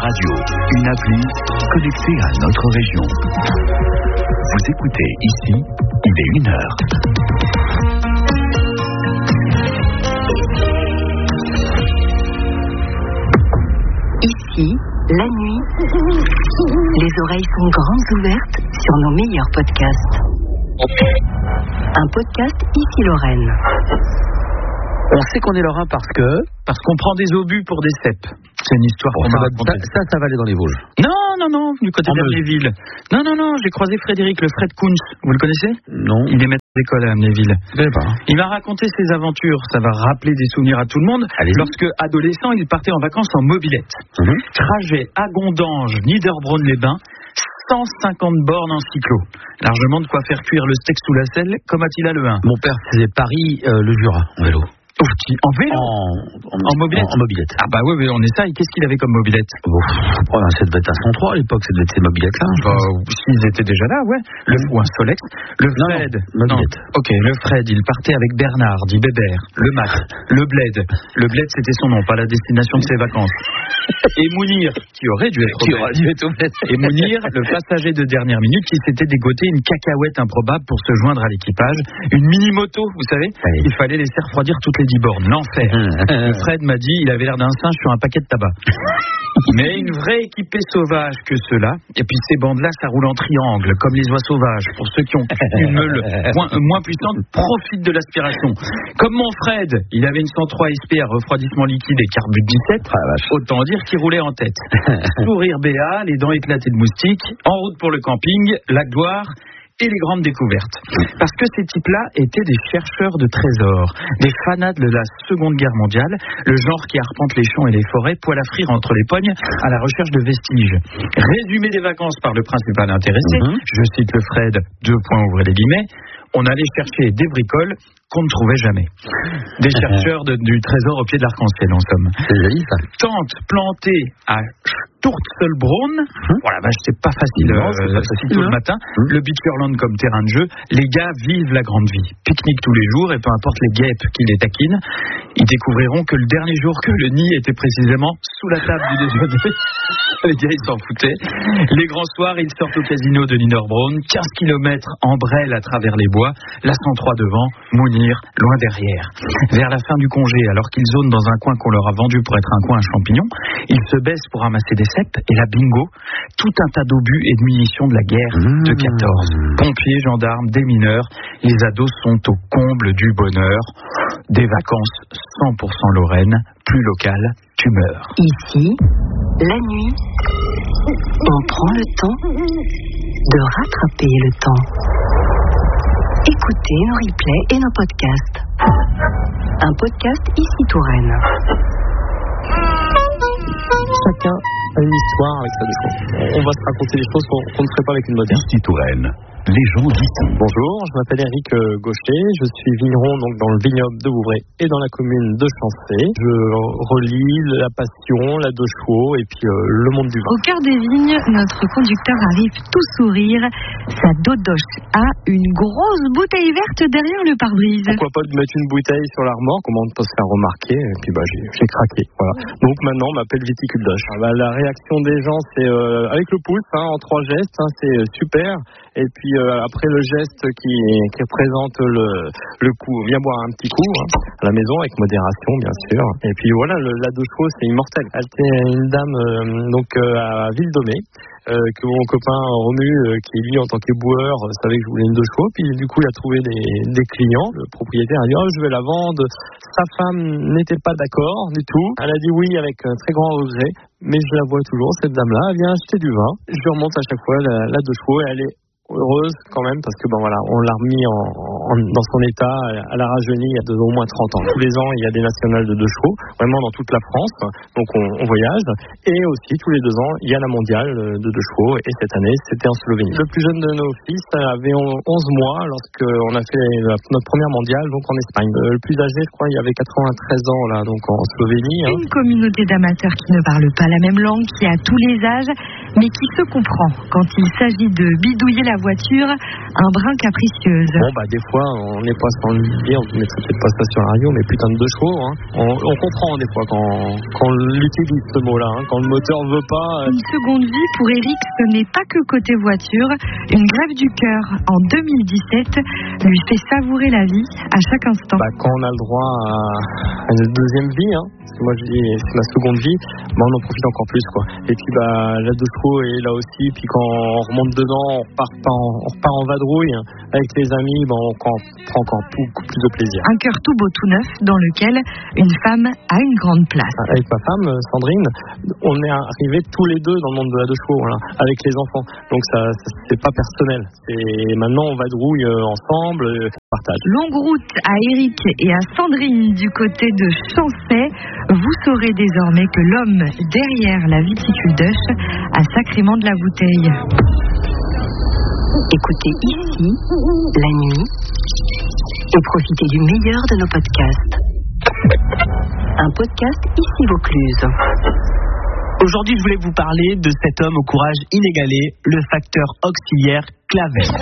radio, une appli connectée à notre région. Vous écoutez ici, il est 1h. Ici, la nuit, les oreilles sont grandes ouvertes sur nos meilleurs podcasts. Un podcast ici Lorraine. On sait qu'on est lorrain parce qu'on prend des obus pour des cèpes. C'est une histoire qu'on m'a racontée. Ça va aller dans les Vosges. Non, du côté d'Amnéville. Non, j'ai croisé Frédéric, le Fred Kunz. Vous le connaissez? Non. Il est maître d'école à Amnéville. Je connais pas. Il m'a raconté ses aventures. Ça va rappeler des souvenirs à tout le monde. Allez-y. Lorsque, adolescent, il partait en vacances en mobilette. Trajet à Gondange, Niederbronn-les-Bains. 150 bornes en cyclo. Largement de quoi faire cuire le steak sous la selle, comme Attila le 1. Mon père faisait Paris, le Jura, en vélo. En vélo? En mobilette? En mobilette. Ah bah oui, on est ça. Et qu'est-ce qu'il avait comme mobilette? Ça devait être un 103 à l'époque, ça devait être ces mobilettes-là. S'ils étaient déjà là, ouais. Ou un Solex. Le Fred. Mobilette. Ok, le Fred, il partait avec Bernard, dit Bébert. Le Mac, le Bled. Le Bled, c'était son nom, pas la destination de ses vacances. Et Mounir, qui aurait dû être au Bled. Et Mounir, le passager de dernière minute, qui s'était dégoté une cacahuète improbable pour se joindre à l'équipage. Une mini-moto, vous savez. Oui. Il fallait laisser refroidir toutes les 10 bornes. L'enfer. Le Fred m'a dit, il avait l'air d'un singe sur un paquet de tabac. Mais une vraie équipée sauvage que ceux-là. Et puis ces bandes-là, ça roule en triangle, comme les oies sauvages. Pour ceux qui ont une meule moins puissante, profitent de l'aspiration. Comme mon Fred, il avait une 103 SP à refroidissement liquide et carbure 17. Autant dire qu'il roulait en tête. Sourire béat, les dents éclatées de moustiques. En route pour le camping, lac d'Ouar. Et les grandes découvertes. Parce que ces types-là étaient des chercheurs de trésors, des fanats de la Seconde Guerre mondiale, le genre qui arpente les champs et les forêts, poil à frire entre les pognes, à la recherche de vestiges. Résumé des vacances par le principal intéressé, je cite le Fred, ouvrez les guillemets, on allait chercher des bricoles qu'on ne trouvait jamais. Des chercheurs du trésor au pied de l'arc-en-ciel, en somme. C'est joli, ça. Tente plantée à Sturzelbrunn. Voilà, c'est pas facile, tôt le matin. Le Beacherland comme terrain de jeu. Les gars vivent la grande vie. Pique-nique tous les jours et peu importe les guêpes qui les taquinent, ils découvriront que le dernier jour que le nid était précisément sous la table du déjeuner. Les gars, ils s'en foutaient. Les grands soirs, ils sortent au casino de Niederbronn. 15 km en brêle à travers les bois. La 103 devant, Mounir loin derrière. Vers la fin du congé, alors qu'ils zonent dans un coin qu'on leur a vendu pour être un coin à champignons, ils se baissent pour ramasser des cèpes et là, bingo, tout un tas d'obus et de munitions de la guerre de 14. Pompiers, gendarmes, des mineurs, les ados sont au comble du bonheur. Des vacances 100% Lorraine, plus locales, tu meurs. Ici, la nuit, on prend le temps de rattraper le temps. Écoutez nos replays et nos podcasts. Un podcast ici Touraine. Chacun a une histoire avec sa défense. On va se raconter des choses qu'on ne ferait pas avec une moderne. Ici Touraine. Les gens d'ici. Bonjour, je m'appelle Eric Gaucher, je suis vigneron donc dans le vignoble de Vouvray et dans la commune de Chancé. Je relie la passion, la deux chevaux et puis le monde du vin. Au cœur des vignes, notre conducteur arrive tout sourire. Sa dodoche a une grosse bouteille verte derrière le pare-brise. Pourquoi pas de mettre une bouteille sur la remorque, comment on peut se faire remarquer, et puis j'ai craqué. Voilà. Donc maintenant on m'appelle Viticule Doche. La réaction des gens c'est avec le pouce, en 3 gestes, c'est super. Et puis après le geste qui représente le coup, viens boire un petit coup à la maison avec modération bien sûr. Et puis voilà, la deux chevaux c'est immortel. Elle était une dame à Ville-Domé. Que mon copain Romu, qui lui en tant qu'éboueur savait que je voulais une deux chevaux, puis du coup il a trouvé des clients. Le propriétaire a dit je vais la vendre. Sa femme n'était pas d'accord du tout. Elle a dit oui avec un très grand regret, mais je la vois toujours cette dame là, elle vient acheter du vin. Je lui remonte à chaque fois la deux chevaux et elle est heureuse quand même parce que on l'a remis dans son état, elle a rajeuni il y a au moins 30 ans. Tous les ans il y a des nationales de deux chevaux, vraiment dans toute la France, donc on voyage, et aussi tous les 2 ans il y a la mondiale de deux chevaux, et cette année c'était en Slovénie. Le plus jeune de nos fils avait 11 mois lorsqu'on a fait notre première mondiale donc en Espagne. Le plus âgé je crois il y avait 93 ans là, donc en Slovénie. Une communauté d'amateurs qui ne parle pas la même langue, qui a tous les âges. mais qui se comprend quand il s'agit de bidouiller la voiture un brin capricieuse. Bon, des fois, on n'est pas sans le dire, on ne mettrait peut-être pas ça sur la radio, mais putain de 2 chevaux, hein. On comprend des fois quand on l'utilise ce mot-là, hein, quand le moteur ne veut pas. Une seconde vie pour Eric, ce n'est pas que côté voiture. Une grève du cœur en 2017 lui fait savourer la vie à chaque instant. Quand on a le droit à une deuxième vie, hein, parce que moi je dis c'est ma seconde vie, on en profite encore plus, quoi. Et puis la 2 chevaux est là aussi, puis quand on remonte dedans, on repart en vadrouille avec les amis, on prend encore beaucoup plus de plaisir. Un cœur tout beau tout neuf dans lequel une femme a une grande place. Avec ma femme Sandrine, on est arrivés tous les deux dans le monde de la 2 chevaux, voilà, avec les enfants. Donc ça c'est pas personnel. Et maintenant on vadrouille ensemble, on partage. Longue route à Eric et à Sandrine du côté de Chancey. Vous saurez désormais que l'homme derrière la viticule d'Ush a sacrément de la bouteille. Écoutez ici, la nuit, et profitez du meilleur de nos podcasts. Un podcast ici Vaucluse. Aujourd'hui, je voulais vous parler de cet homme au courage inégalé, le facteur auxiliaire Clavel.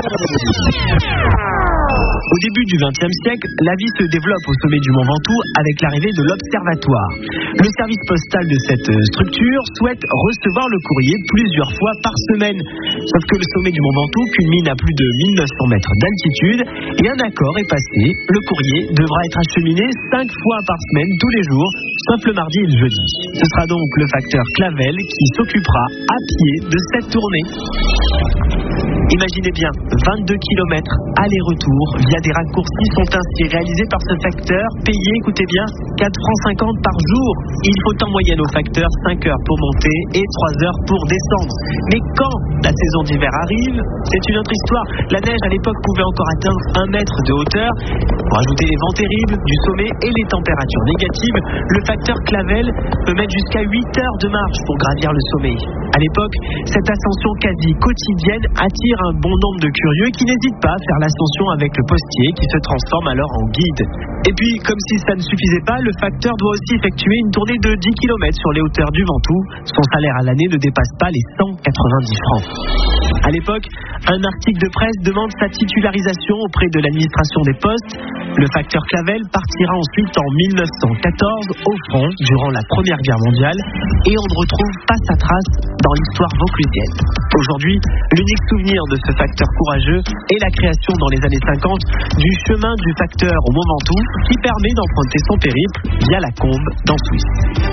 Au début du XXe siècle, la vie se développe au sommet du Mont Ventoux avec l'arrivée de l'Observatoire. Le service postal de cette structure souhaite recevoir le courrier plusieurs fois par semaine. Sauf que le sommet du Mont Ventoux culmine à plus de 1900 mètres d'altitude et un accord est passé. Le courrier devra être acheminé 5 fois par semaine tous les jours, sauf le mardi et le jeudi. Ce sera donc le facteur Clavel qui s'occupera à pied de cette tournée. Imaginez bien, 22 km aller-retour via des raccourcis sont ainsi réalisés par ce facteur, payé, écoutez bien, 4,50 francs par jour. Il faut en moyenne au facteur 5 heures pour monter et 3 heures pour descendre. Mais quand la saison d'hiver arrive, c'est une autre histoire. La neige à l'époque pouvait encore atteindre 1 mètre de hauteur. Pour ajouter les vents terribles du sommet et les températures négatives, le facteur Clavel peut mettre jusqu'à 8 heures de marche pour gravir le sommet. À l'époque, cette ascension quasi quotidienne attire un bon nombre de curieux qui n'hésitent pas à faire l'ascension avec le postier qui se transforme alors en guide. Et puis, comme si ça ne suffisait pas, le facteur doit aussi effectuer une tournée de 10 km sur les hauteurs du Ventoux. Son salaire à l'année ne dépasse pas les 190 francs. À l'époque, un article de presse demande sa titularisation auprès de l'administration des postes. Le facteur Clavel partira ensuite en 1914 au front durant la Première Guerre mondiale et on ne retrouve pas sa trace dans l'histoire vauclusienne. Aujourd'hui, l'unique souvenir de ce facteur courageux est la création dans les années 50 du chemin du facteur au Mont Ventoux qui permet d'emprunter son périple via la Combe dans Suisse.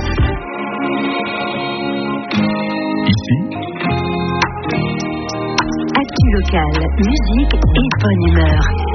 Ici, Actu local, musique et bonne humeur.